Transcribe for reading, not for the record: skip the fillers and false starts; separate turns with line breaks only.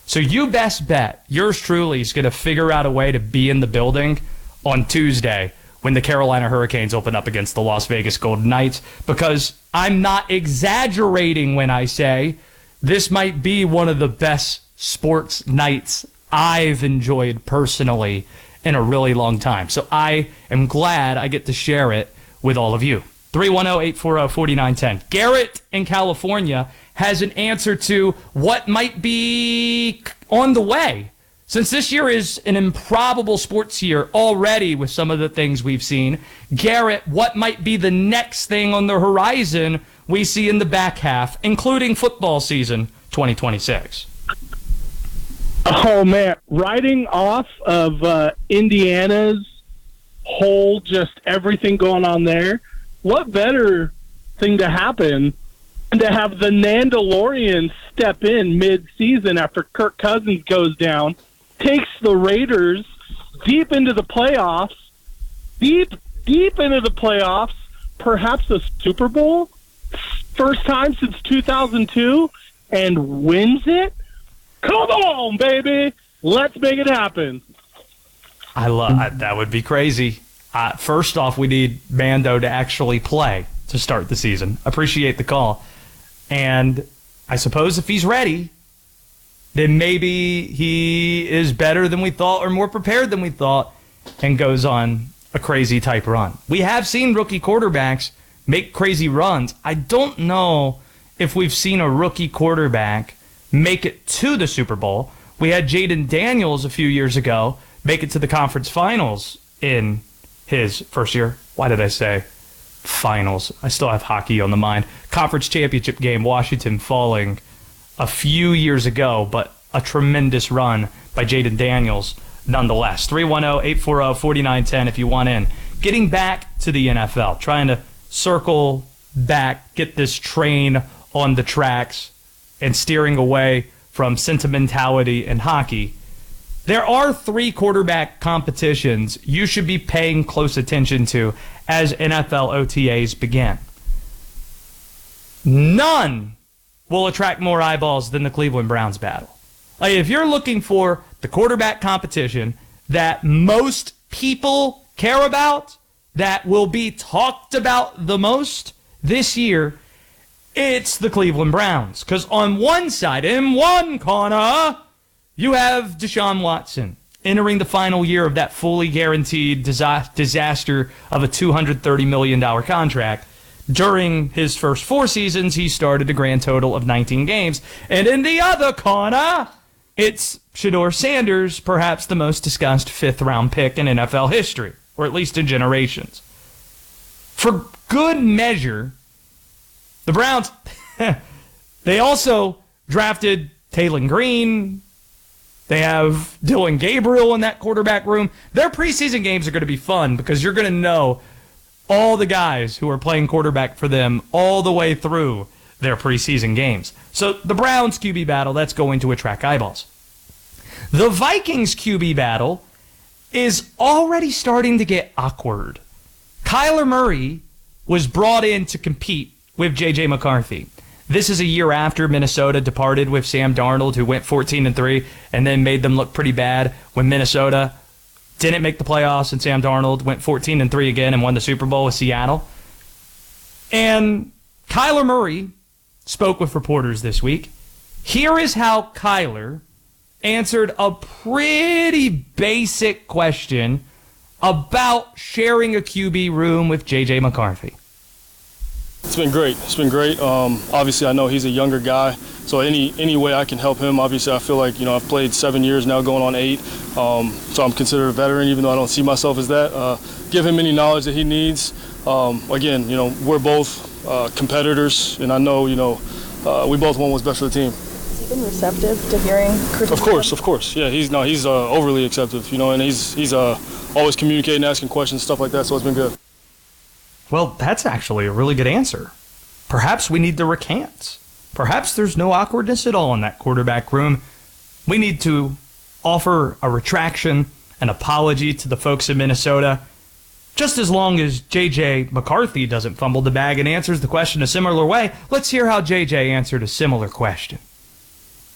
So you best bet yours truly is going to figure out a way to be in the building on Tuesday when the Carolina Hurricanes open up against the Las Vegas Golden Knights, because I'm not exaggerating when I say this might be one of the best sports nights I've enjoyed personally in a really long time. So I am glad I get to share it with all of you. 310-840-4910. Garrett in California has an answer to what might be on the way. Since this year is an improbable sports year already with some of the things we've seen, Garrett, what might be the next thing on the horizon we see in the back half, including football season 2026?
Oh, man. Riding off of Indiana's whole just everything going on there, what better thing to happen than to have the Nandalorian step in mid-season after Kirk Cousins goes down, takes the Raiders deep into the playoffs, deep into the playoffs, perhaps a Super Bowl, first time since 2002, and wins it? Come on, baby. Let's make it happen.
I love that. Would be crazy. First off, we need Mando to actually play to start the season. Appreciate the call. And I suppose if he's ready, then maybe he is better than we thought or more prepared than we thought and goes on a crazy type run. We have seen rookie quarterbacks make crazy runs. I don't know if we've seen a rookie quarterback make it to the Super Bowl. We had Jaden Daniels a few years ago make it to the conference finals in his first year. Why did I say finals? I still have hockey on the mind. Conference championship game, Washington falling a few years ago, but a tremendous run by Jaden Daniels nonetheless. 310-840-4910 if you want in. Getting back to the NFL, trying to circle back, get this train on the tracks and steering away from sentimentality in hockey. There are 3 quarterback competitions you should be paying close attention to as NFL OTAs begin. None will attract more eyeballs than the Cleveland Browns battle. Like, if you're looking for the quarterback competition that most people care about, that will be talked about the most this year, it's the Cleveland Browns. Because on one side, in one corner, you have Deshaun Watson entering the final year of that fully guaranteed disaster of a $230 million contract. During his first 4 seasons, he started a grand total of 19 games. And in the other corner, it's Shedeur Sanders, perhaps the most discussed 5th-round pick in NFL history, or at least in generations. For good measure, the Browns, they also drafted Taylon Green. They have Dylan Gabriel in that quarterback room. Their preseason games are going to be fun because you're going to know all the guys who are playing quarterback for them all the way through their preseason games. So the Browns QB battle, that's going to attract eyeballs. The Vikings QB battle is already starting to get awkward. Kyler Murray was brought in to compete with J.J. McCarthy. This is a year after Minnesota departed with Sam Darnold, who went 14-3 and then made them look pretty bad when Minnesota didn't make the playoffs and Sam Darnold went 14-3 again and won the Super Bowl with Seattle. And Kyler Murray spoke with reporters this week. Here is how Kyler answered a pretty basic question about sharing a QB room with J.J. McCarthy.
It's been great. It's been great. Obviously, I know he's a younger guy, so any way I can help him. Obviously, I feel like I've played 7 years now, going on 8, so I'm considered a veteran, even though I don't see myself as that. Give him any knowledge that he needs. Again, we're both competitors, and I know we both want what's best for the team.
Has he been receptive to hearing criticism?
Of course. Yeah, he's overly acceptive, and he's always communicating, asking questions, stuff like that. So it's been good.
Well, that's actually a really good answer. Perhaps we need to recant. Perhaps there's no awkwardness at all in that quarterback room. We need to offer a retraction, an apology to the folks in Minnesota, just as long as J.J. McCarthy doesn't fumble the bag and answers the question a similar way. Let's hear how J.J. answered a similar question.